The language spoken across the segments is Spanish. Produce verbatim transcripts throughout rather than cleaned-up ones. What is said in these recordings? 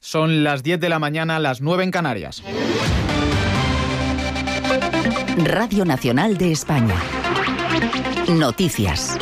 Son las diez de la mañana, las nueve en Canarias. Radio Nacional de España. Noticias.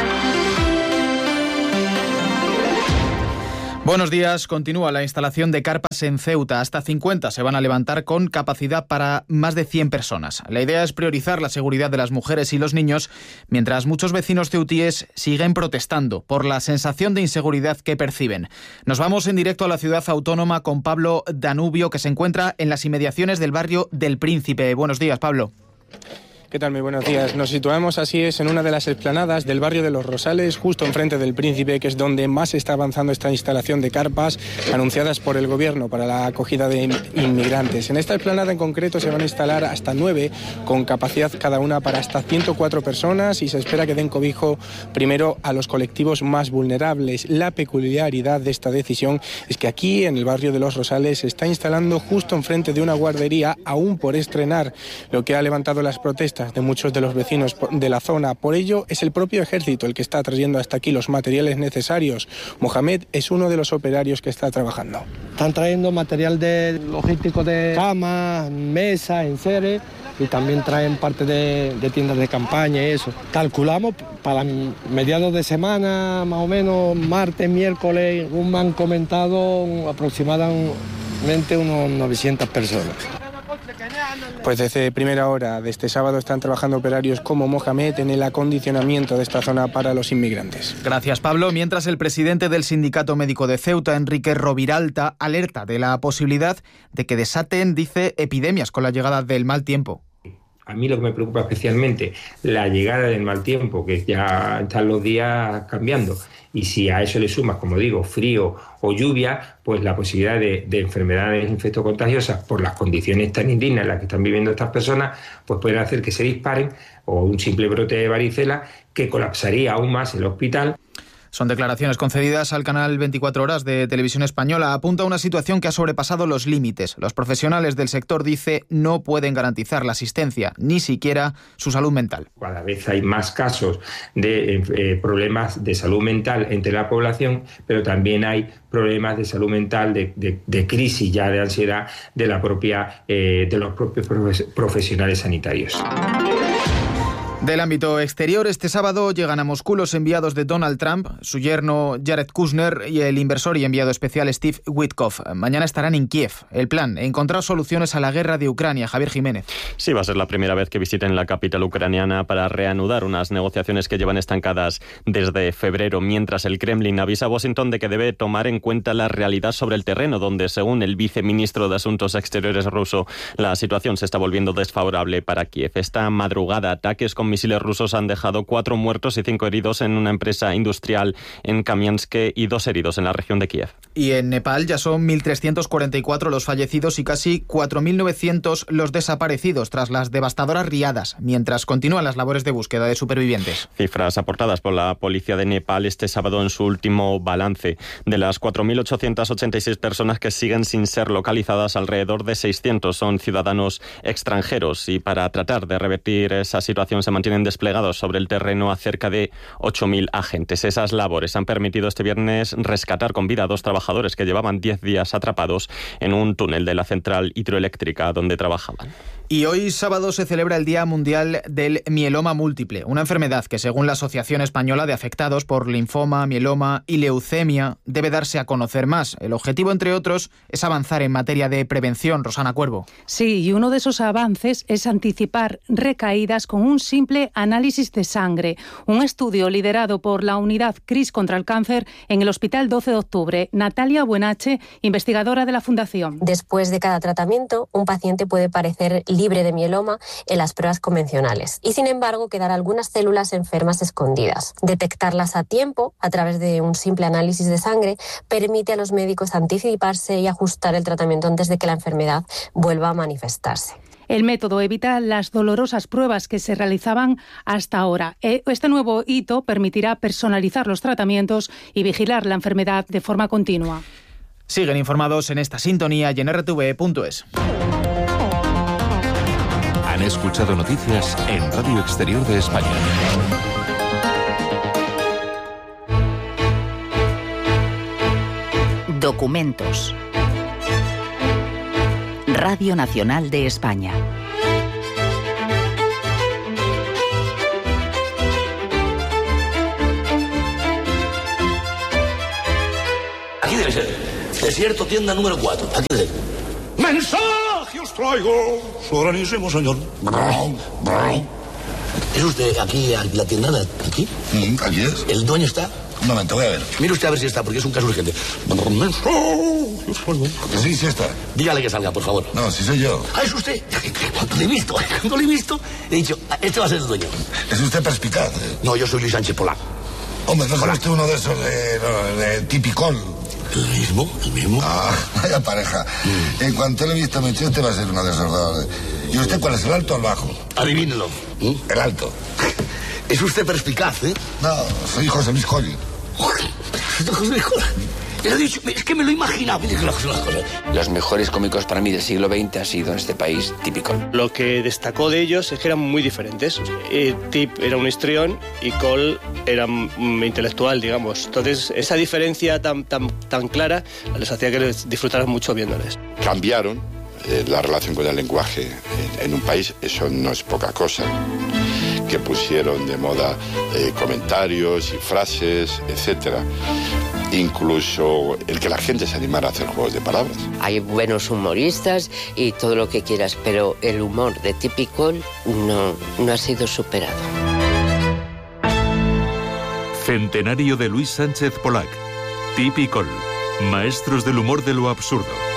Buenos días. Continúa la instalación de carpas en Ceuta. Hasta cincuenta se van a levantar con capacidad para más de cien personas. La idea es priorizar la seguridad de las mujeres y los niños, mientras muchos vecinos ceutíes siguen protestando por la sensación de inseguridad que perciben. Nos vamos en directo a la ciudad autónoma con Pablo Danubio, que se encuentra en las inmediaciones del barrio del Príncipe. Buenos días, Pablo. ¿Qué tal? Muy buenos días. Nos situamos, así es, en una de las explanadas del barrio de Los Rosales, justo enfrente del Príncipe, que es donde más está avanzando esta instalación de carpas anunciadas por el Gobierno para la acogida de inmigrantes. En esta explanada en concreto se van a instalar hasta nueve, con capacidad cada una para hasta ciento cuatro personas, y se espera que den cobijo primero a los colectivos más vulnerables. La peculiaridad de esta decisión es que aquí, en el barrio de Los Rosales, se está instalando justo enfrente de una guardería aún por estrenar, lo que ha levantado las protestas de muchos de los vecinos de la zona. Por ello, es el propio ejército el que está trayendo hasta aquí los materiales necesarios. Mohamed es uno de los operarios que está trabajando. Están trayendo material de logístico de camas, mesas, enseres, y también traen parte de, de tiendas de campaña y eso. Calculamos para mediados de semana, más o menos martes, miércoles, me han comentado aproximadamente unos novecientas personas. Pues desde primera hora de este sábado están trabajando operarios como Mohamed en el acondicionamiento de esta zona para los inmigrantes. Gracias, Pablo. Mientras el presidente del Sindicato Médico de Ceuta, Enrique Roviralta, alerta de la posibilidad de que desaten, dice, epidemias con la llegada del mal tiempo. A mí lo que me preocupa especialmente, la llegada del mal tiempo, que ya están los días cambiando. Y si a eso le sumas, como digo, frío o lluvia, pues la posibilidad de, de enfermedades infectocontagiosas por las condiciones tan indignas en las que están viviendo estas personas, pues pueden hacer que se disparen, o un simple brote de varicela que colapsaría aún más el hospital. Son declaraciones concedidas al canal veinticuatro horas de Televisión Española. Apunta a una situación que ha sobrepasado los límites. Los profesionales del sector, dice, no pueden garantizar la asistencia, ni siquiera su salud mental. Cada vez hay más casos de eh, problemas de salud mental entre la población, pero también hay problemas de salud mental, de, de, de crisis ya de ansiedad de, la propia, eh, de los propios profesionales sanitarios. Del ámbito exterior, este sábado llegan a Moscú los enviados de Donald Trump, su yerno Jared Kushner y el inversor y enviado especial Steve Witkoff. Mañana estarán en Kiev. El plan, encontrar soluciones a la guerra de Ucrania. Javier Jiménez. Sí, va a ser la primera vez que visiten la capital ucraniana para reanudar unas negociaciones que llevan estancadas desde febrero, mientras el Kremlin avisa a Washington de que debe tomar en cuenta la realidad sobre el terreno, donde, según el viceministro de Asuntos Exteriores ruso, la situación se está volviendo desfavorable para Kiev. Esta madrugada, ataques con misiles rusos han dejado cuatro muertos y cinco heridos en una empresa industrial en Kamiansk y dos heridos en la región de Kiev. Y en Nepal ya son mil trescientos cuarenta y cuatro los fallecidos y casi cuatro mil novecientos los desaparecidos tras las devastadoras riadas, mientras continúan las labores de búsqueda de supervivientes. Cifras aportadas por la policía de Nepal este sábado en su último balance. De las cuatro mil ochocientas ochenta y seis personas que siguen sin ser localizadas, alrededor de seiscientos son ciudadanos extranjeros, y para tratar de revertir esa situación se mantienen desplegados sobre el terreno a cerca de ocho mil agentes. Esas labores han permitido este viernes rescatar con vida a dos trabajadores que llevaban diez días atrapados en un túnel de la central hidroeléctrica donde trabajaban. Y hoy sábado se celebra el Día Mundial del Mieloma Múltiple, una enfermedad que, según la Asociación Española de Afectados por Linfoma, Mieloma y Leucemia, debe darse a conocer más. El objetivo, entre otros, es avanzar en materia de prevención. Rosana Cuervo. Sí, y uno de esos avances es anticipar recaídas con un simple análisis de sangre. Un estudio liderado por la unidad C R I S contra el cáncer en el Hospital doce de octubre. Natalia Buenache, investigadora de la Fundación. Después de cada tratamiento, un paciente puede parecer libre de mieloma en las pruebas convencionales y, sin embargo, quedar algunas células enfermas escondidas. Detectarlas a tiempo a través de un simple análisis de sangre permite a los médicos anticiparse y ajustar el tratamiento antes de que la enfermedad vuelva a manifestarse. El método evita las dolorosas pruebas que se realizaban hasta ahora. Este nuevo hito permitirá personalizar los tratamientos y vigilar la enfermedad de forma continua. Siguen informados en esta sintonía y en r t v punto es. Han escuchado noticias en Radio Exterior de España. Documentos. Radio Nacional de España. Aquí debe ser. Desierto, tienda número cuatro. Aquí debe ser. ¡Mensaje os traigo! Soberanísimo señor. ¿Es usted aquí, aquí la tienda de aquí? Mm, aquí es. ¿El dueño está? Un momento, voy a ver. Mire usted a ver si está, porque es un caso urgente. Que sí, sí está. Dígale que salga, por favor. No, si soy yo. Ah, es usted. Cuando le he visto, cuando le he visto, he dicho, este va a ser el dueño. Es usted perspicaz. ¿eh? No, yo soy Luis Sánchez Polaco. Hombre, ¿no es usted uno de esos de, no, de tipicol? ¿El mismo? ¿El mismo? Ah, vaya pareja. Mm. En cuanto le he visto, me he dicho, este va a ser uno de esos dos. ¿Y usted cuál es, el alto o el bajo? Adivínelo. ¿Mm? El alto. Es usted perspicaz, ¿eh? No, soy José Luis Colli. José Luis Colli. Le he dicho, es que me lo he imaginado. Mire que las cosas. Los mejores cómicos para mí del siglo veinte ha sido en este país típico. Lo que destacó de ellos es que eran muy diferentes. Eh, Tip era un histrión y Cole era un intelectual, digamos. Entonces, esa diferencia tan, tan, tan clara les hacía que les disfrutaran mucho viéndoles. Cambiaron eh, la relación con el lenguaje en, en un país, eso no es poca cosa. Que pusieron de moda eh, comentarios y frases, etcétera. Incluso el que la gente se animara a hacer juegos de palabras. Hay buenos humoristas y todo lo que quieras, pero el humor de típico no, no ha sido superado. Centenario de Luis Sánchez Polac. Típico. Maestros del humor de lo absurdo.